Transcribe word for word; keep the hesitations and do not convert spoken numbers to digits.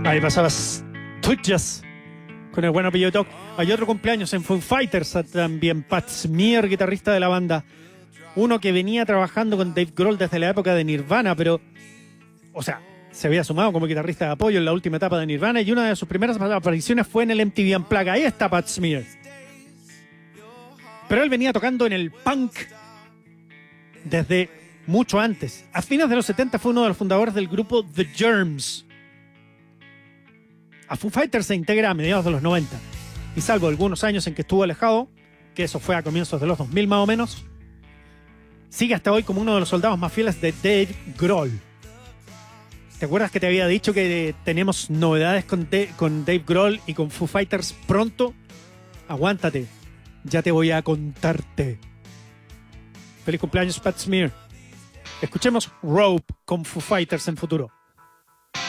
Ahí pasabas Tuyas con el buen apellido Doc. Hay otro cumpleaños en Foo Fighters también. Pat Smear, guitarrista de la banda. Uno que venía trabajando con Dave Grohl desde la época de Nirvana, pero, o sea, se había sumado como guitarrista de apoyo en la última etapa de Nirvana y una de sus primeras apariciones fue en el M T V Unplugged. Ahí está Pat Smear. Pero él venía tocando en el punk desde mucho antes. A fines de los setenta fue uno de los fundadores del grupo The Germs. A Foo Fighters se integra a mediados de los noventa. Y salvo algunos años en que estuvo alejado, que eso fue a comienzos de los dos mil más o menos, sigue hasta hoy como uno de los soldados más fieles de Dave Grohl. ¿Te acuerdas que te había dicho que tenemos novedades con, de, con Dave Grohl y con Foo Fighters pronto? Aguántate, ya te voy a contarte. Feliz cumpleaños, Pat Smear. Escuchemos Rope con Foo Fighters en futuro.